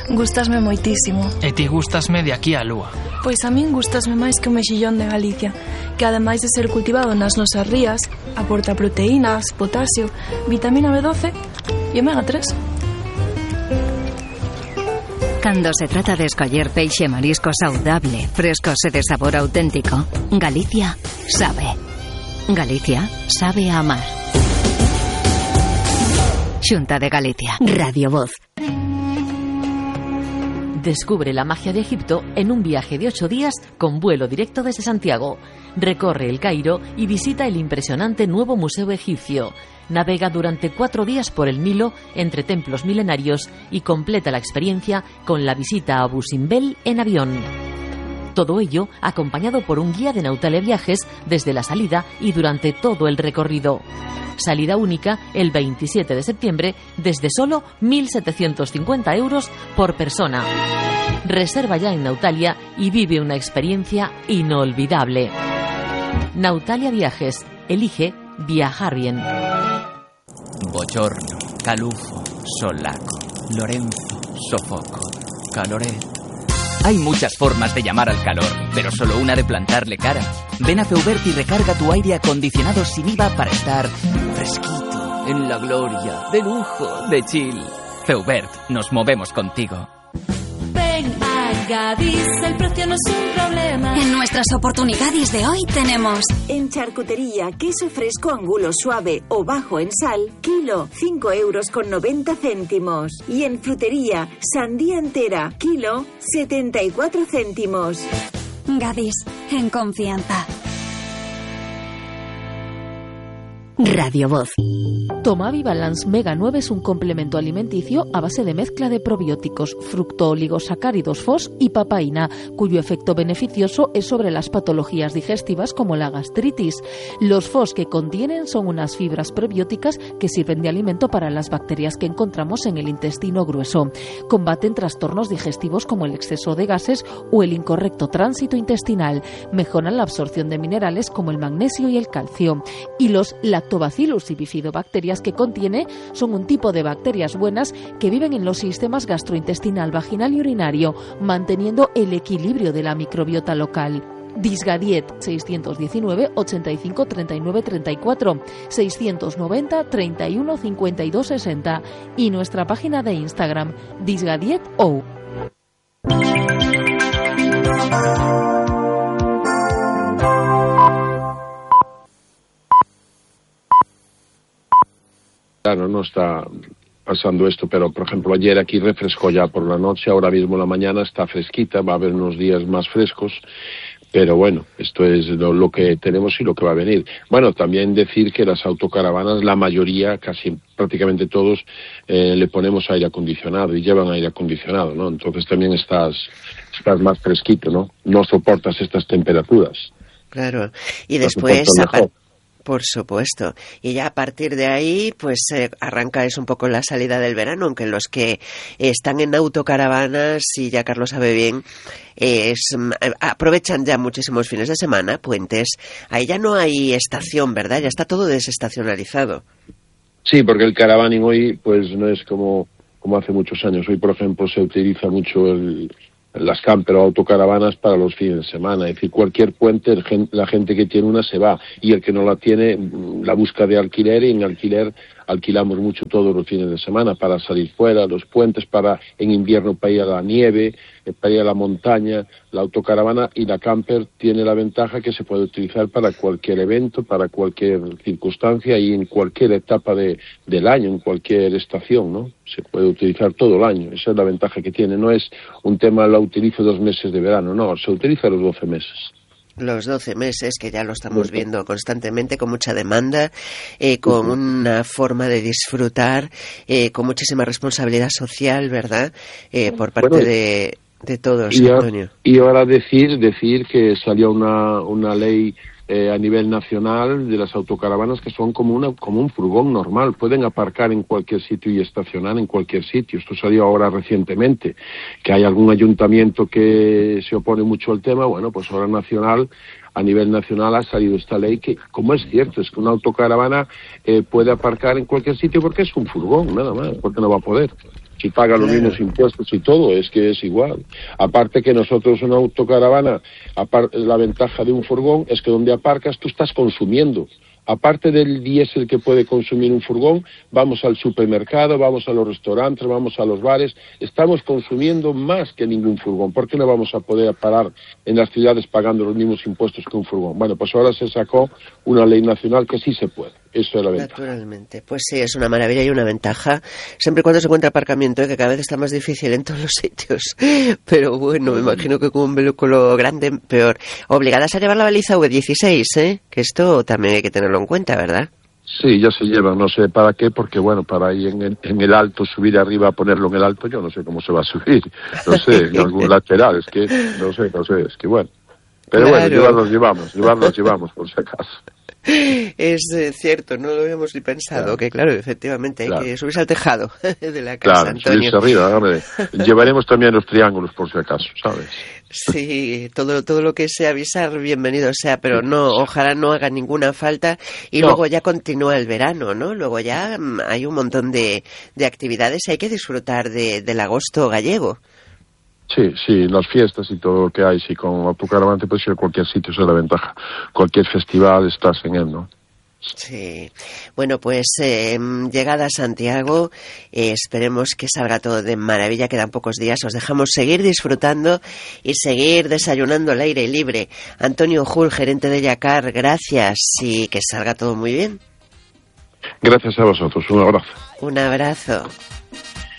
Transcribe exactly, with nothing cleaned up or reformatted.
Gustasme moitísimo. E ti gustasme de aquí á lúa. Pois a min gustasme máis que o mexillón de Galicia, que ademais de ser cultivado nas nosas rías, aporta proteínas, potasio, vitamina B doce e omega tres. Cando se trata de escoller peixe e marisco saudable, frescos e de sabor auténtico, Galicia sabe. Galicia sabe a amar. Xunta de Galicia. Radio Voz. Descubre la magia de Egipto en un viaje de ocho días con vuelo directo desde Santiago. Recorre el Cairo y visita el impresionante nuevo Museo Egipcio. Navega durante cuatro días por el Nilo entre templos milenarios y completa la experiencia con la visita a Abu Simbel en avión. Todo ello acompañado por un guía de Nautalia Viajes desde la salida y durante todo el recorrido. Salida única el veintisiete de septiembre desde solo mil setecientos cincuenta euros por persona. Reserva ya en Nautalia y vive una experiencia inolvidable. Nautalia Viajes. Elige viajar bien. Bochorno, calufo, solaco, Lorenzo, sofoco, caloré. Hay muchas formas de llamar al calor, pero solo una de plantarle cara. Ven a Feubert y recarga tu aire acondicionado sin I V A para estar fresquito, en la gloria, de lujo, de chill. Feubert, nos movemos contigo. Ven a Gadis, el precio no es un problema. En nuestras oportunidades de hoy tenemos... En charcutería, queso fresco angulo suave o bajo en sal, kilo, cinco euros con noventa céntimos. Y en frutería, sandía entera, kilo, setenta y cuatro céntimos. Gadis, en confianza. Radio Voz. Tomavi Balance Mega nueve es un complemento alimenticio a base de mezcla de probióticos, fructooligosacáridos F O S y papaína, cuyo efecto beneficioso es sobre las patologías digestivas como la gastritis. Los F O S que contienen son unas fibras prebióticas que sirven de alimento para las bacterias que encontramos en el intestino grueso. Combaten trastornos digestivos como el exceso de gases o el incorrecto tránsito intestinal. Mejoran la absorción de minerales como el magnesio y el calcio. Y los Lactobacillus y bifidobacterias que contiene son un tipo de bacterias buenas que viven en los sistemas gastrointestinal, vaginal y urinario, manteniendo el equilibrio de la microbiota local. Disgadiet seiscientos diecinueve, ochenta y cinco, treinta y nueve, treinta y cuatro, seiscientos noventa, treinta y uno, cincuenta y dos, sesenta y nuestra página de Instagram disgadietou. Claro, no está pasando esto, pero por ejemplo ayer aquí refrescó ya por la noche, ahora mismo la mañana está fresquita, va a haber unos días más frescos, pero bueno, esto es lo, lo que tenemos y lo que va a venir. Bueno, también decir que las autocaravanas, la mayoría, casi prácticamente todos, eh, le ponemos aire acondicionado y llevan aire acondicionado, ¿no? Entonces también estás, estás más fresquito, ¿no? No soportas estas temperaturas. Claro, y después... Por supuesto. Y ya a partir de ahí, pues eh, arranca es un poco la salida del verano, aunque los que están en autocaravanas, y ya Carlos sabe bien, eh, es, aprovechan ya muchísimos fines de semana, puentes. Ahí ya no hay estación, ¿verdad? Ya está todo desestacionalizado. Sí, porque el caravaning hoy pues no es como, como hace muchos años. Hoy, por ejemplo, se utiliza mucho el... las camper o autocaravanas para los fines de semana. Es decir, cualquier puente, la gente que tiene una se va y el que no la tiene la busca de alquiler, y en alquiler alquilamos mucho todos los fines de semana para salir fuera, los puentes para en invierno para ir a la nieve, para ir a la montaña. La autocaravana y la camper tiene la ventaja que se puede utilizar para cualquier evento, para cualquier circunstancia y en cualquier etapa de, del año, en cualquier estación, ¿no? Se puede utilizar todo el año. Esa es la ventaja que tiene. No es un tema, la utilizo dos meses de verano, no, se utiliza los doce meses. Los doce meses, que ya lo estamos viendo constantemente, con mucha demanda, eh, con una forma de disfrutar, eh, con muchísima responsabilidad social, ¿verdad? Eh, por parte bueno, de, de todos, y Antonio. A, y ahora decir, decir que salió una, una ley eh, a nivel nacional de las autocaravanas que son como, una, como un furgón normal. Pueden aparcar en cualquier sitio y estacionar en cualquier sitio. Esto salió ahora recientemente. Que hay algún ayuntamiento que se opone mucho al tema, bueno, pues ahora nacional, a nivel nacional ha salido esta ley que, como es cierto, es que una autocaravana eh, puede aparcar en cualquier sitio porque es un furgón, nada más, porque no va a poder. si pagan los mismos impuestos y todo, es que es igual. Aparte que nosotros una autocaravana, aparte, la ventaja de un furgón es que donde aparcas tú estás consumiendo. Aparte del diésel que puede consumir un furgón, vamos al supermercado, vamos a los restaurantes, vamos a los bares, estamos consumiendo más que ningún furgón. ¿Por qué no vamos a poder parar en las ciudades pagando los mismos impuestos que un furgón? Bueno, pues ahora se sacó una ley nacional que sí se puede. Eso es la ventaja. Naturalmente. Pues sí, es una maravilla y una ventaja, siempre y cuando se encuentra aparcamiento, ¿eh? Que cada vez está más difícil en todos los sitios. Pero bueno, me imagino que con un vehículo grande, peor. Obligadas a llevar la baliza V dieciséis, ¿eh? Que esto también hay que tenerlo en cuenta, ¿verdad? Sí, ya se lleva, no sé para qué, porque bueno, para ir en el, en el alto, subir arriba, ponerlo en el alto, yo no sé cómo se va a subir. No sé, en algún lateral, es que, no sé, no sé, es que bueno. Pero claro. Bueno, llevarlos llevamos, llevarlos llevamos, por si acaso. Es eh, cierto, no lo habíamos ni pensado, claro. Que claro, efectivamente hay claro. que subirse al tejado de la casa, claro, Antonio. Subirse arriba, hombre. Llevaremos también los triángulos por si acaso, ¿sabes? Sí, todo todo lo que sea avisar, bienvenido sea, pero no, ojalá no haga ninguna falta y no. Luego ya continúa el verano, ¿no? Luego ya um, hay un montón de, de actividades y hay que disfrutar de, del agosto gallego. Sí, sí, las fiestas y todo lo que hay, sí, con autocaravana te puedes ir a cualquier sitio, esa es la ventaja. Cualquier festival estás en él, ¿no? Sí, bueno, pues eh, llegada a Santiago, eh, esperemos que salga todo de maravilla, quedan pocos días, os dejamos seguir disfrutando y seguir desayunando al aire libre. Antonio Jul, gerente de Yacar, gracias y que salga todo muy bien. Gracias a vosotros, un abrazo. Un abrazo.